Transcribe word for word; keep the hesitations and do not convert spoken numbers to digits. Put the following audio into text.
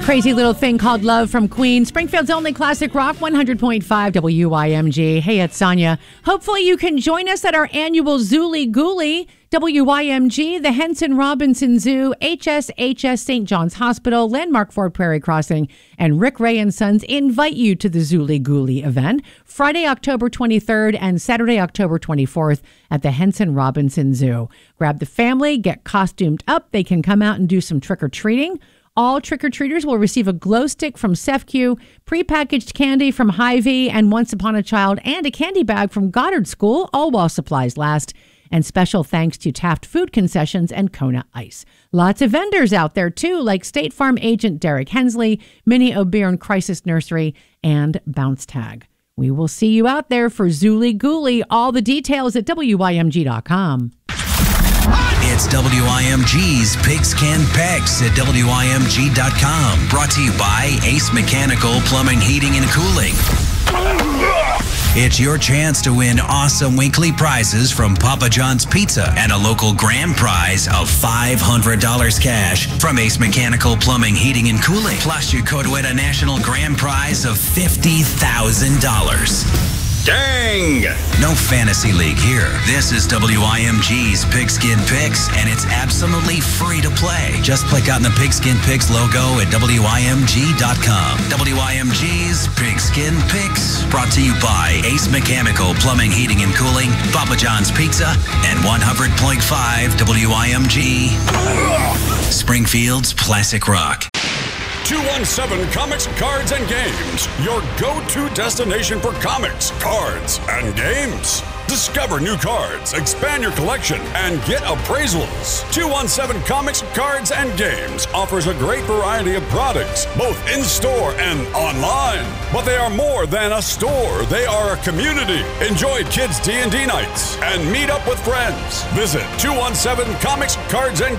Crazy Little Thing Called Love from Queen. Springfield's only classic rock, one hundred point five W Y M G. Hey, it's Sonia. Hopefully you can join us at our annual Zooly Gooly. W Y M G, the Henson Robinson Zoo, H S H S Saint John's Hospital, Landmark Ford Prairie Crossing, and Rick Ray and Sons invite you to the Zooly Gooly event Friday, October twenty-third and Saturday, October twenty-fourth at the Henson Robinson Zoo. Grab the family, get costumed up. They can come out and do some trick-or-treating. All trick-or-treaters will receive a glow stick from C E F Q, prepackaged candy from Hy-Vee and Once Upon a Child, and a candy bag from Goddard School, all while supplies last. And special thanks to Taft Food Concessions and Kona Ice. Lots of vendors out there, too, like State Farm agent Derek Hensley, Minnie O'Beirne Crisis Nursery, and Bounce Tag. We will see you out there for Zooly Gooly. All the details at W Y M G dot com. It's W I M G's Pigskin Picks at W I M G dot com. Brought to you by Ace Mechanical Plumbing, Heating, and Cooling. It's your chance to win awesome weekly prizes from Papa John's Pizza and a local grand prize of five hundred dollars cash from Ace Mechanical Plumbing, Heating, and Cooling. Plus, you could win a national grand prize of fifty thousand dollars. Dang! No fantasy league here. This is W I M G's Pigskin Picks, and it's absolutely free to play. Just click on the Pigskin Picks logo at W I M G dot com. W I M G's Pigskin Picks, brought to you by Ace Mechanical Plumbing, Heating, and Cooling, Papa John's Pizza, and one hundred point five W I M G. Springfield's Classic Rock. two one seven Comics, Cards, and Games, your go-to destination for comics, cards, and games. Discover new cards, expand your collection, and get appraisals. two one seven Comics, Cards, and Games offers a great variety of products, both in-store and online. But they are more than a store. They are a community. Enjoy kids' D and D nights and meet up with friends. Visit two one seven Comics, Cards, and